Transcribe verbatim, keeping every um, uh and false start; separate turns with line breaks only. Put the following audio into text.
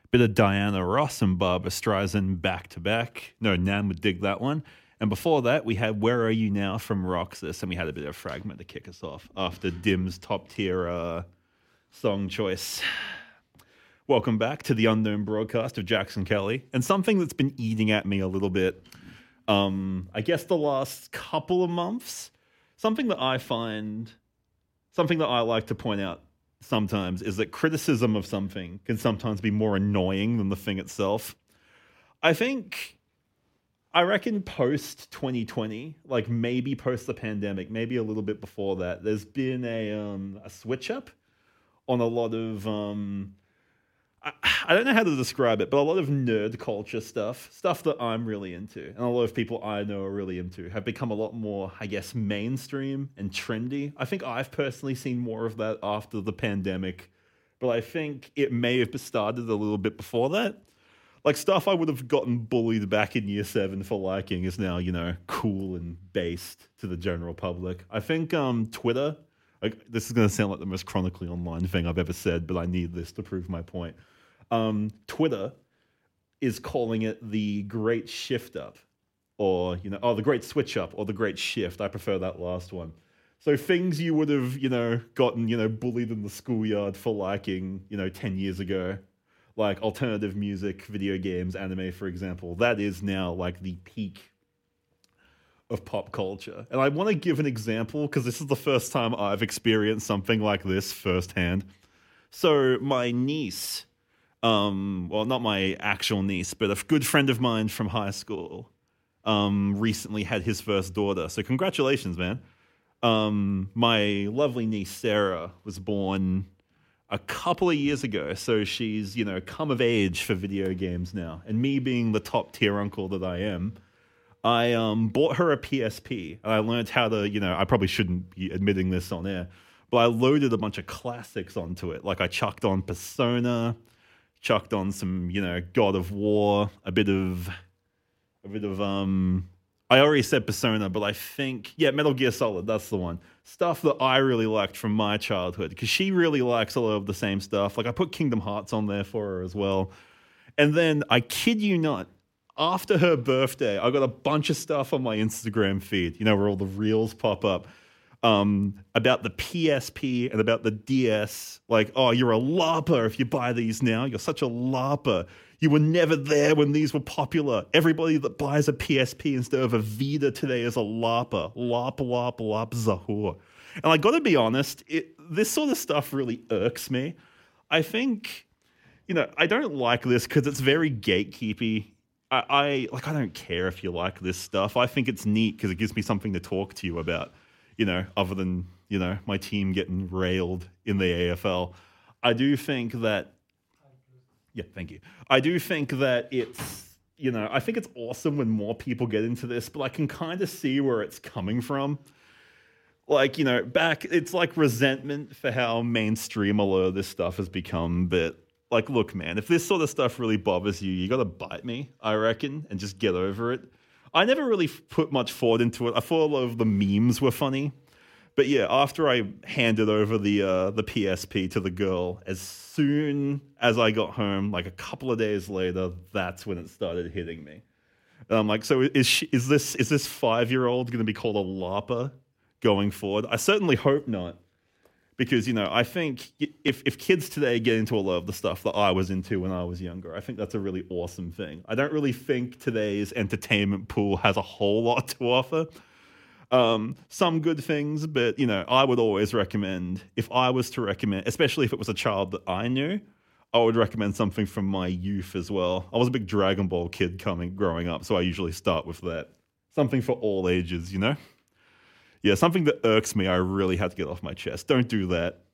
Bit of Diana Ross and Barbra Streisand back to back. No, Nan would dig that one. And before that, we had Where Are You Now from Roxas, and we had a bit of Fragment to kick us off after Dim's top tier uh, song choice. Welcome back to the unknown broadcast of Jackson Kelly, and something that's been eating at me a little bit, um, I guess the last couple of months, something that I find, something that I like to point out sometimes is that criticism of something can sometimes be more annoying than the thing itself. I think, I reckon post twenty twenty, like maybe post the pandemic, maybe a little bit before that, there's been a um, a switch up on a lot of, um, I, I don't know how to describe it, but a lot of nerd culture stuff, stuff that I'm really into, and a lot of people I know are really into, have become a lot more, I guess, mainstream and trendy. I think I've personally seen more of that after the pandemic, but I think it may have started a little bit before that. Like, stuff I would have gotten bullied back in year seven for liking is now, you know, cool and based to the general public. I think um, Twitter, like, this is going to sound like the most chronically online thing I've ever said, but I need this to prove my point. Um, Twitter is calling it the Great Shift Up, or, you know, oh, the Great Switch Up, or the Great Shift. I prefer that last one. So things you would have, you know, gotten, you know, bullied in the schoolyard for liking, you know, ten years ago, like alternative music, video games, anime, for example, that is now like the peak of pop culture. And I want to give an example because this is the first time I've experienced something like this firsthand. So my niece, Um, well, not my actual niece, but a good friend of mine from high school um, recently had his first daughter. So congratulations, man. Um, my lovely niece, Sarah, was born a couple of years ago. So she's, you know, come of age for video games now. And me being the top tier uncle that I am, I um, bought her a P S P. And I learned how to, you know, I probably shouldn't be admitting this on air, but I loaded a bunch of classics onto it. Like I chucked on Persona, chucked on some, you know, God of War, a bit of, a bit of, um, I already said Persona, but I think, yeah, Metal Gear Solid, that's the one. Stuff that I really liked from my childhood, because she really likes a lot of the same stuff. Like I put Kingdom Hearts on there for her as well. And then, I kid you not, after her birthday, I got a bunch of stuff on my Instagram feed, you know, where all the reels pop up. Um, about the P S P and about the D S, like, oh, you're a LARPer if you buy these now. You're such a LARPer. You were never there when these were popular. Everybody that buys a P S P instead of a Vita today is a LARPer. LARP, LARP, LARP, Zahor. And I got to be honest, it, this sort of stuff really irks me. I think, you know, I don't like this because it's very gatekeepy. I, I, like, I don't care if you like this stuff. I think it's neat because it gives me something to talk to you about. You know, other than, you know, my team getting railed in the A F L. I do think that, yeah, thank you. I do think that it's, you know, I think it's awesome when more people get into this, but I can kind of see where it's coming from. Like, you know, back, it's like resentment for how mainstream a lot of this stuff has become. But, like, look, man, if this sort of stuff really bothers you, you got to bite me, I reckon, and just get over it. I never really put much thought into it. I thought a lot of the memes were funny. But yeah, after I handed over the uh, the P S P to the girl, as soon as I got home, like a couple of days later, that's when it started hitting me. And I'm like, so is she, is this is this five-year-old going to be called a LARPer going forward? I certainly hope not. Because, you know, I think if, if kids today get into a lot of the stuff that I was into when I was younger, I think that's a really awesome thing. I don't really think today's entertainment pool has a whole lot to offer. Um, some good things, but, you know, I would always recommend, if I was to recommend, especially if it was a child that I knew, I would recommend something from my youth as well. I was a big Dragon Ball kid coming growing up, so I usually start with that. Something for all ages, you know? Yeah, something that irks me, I really had to get off my chest. Don't do that.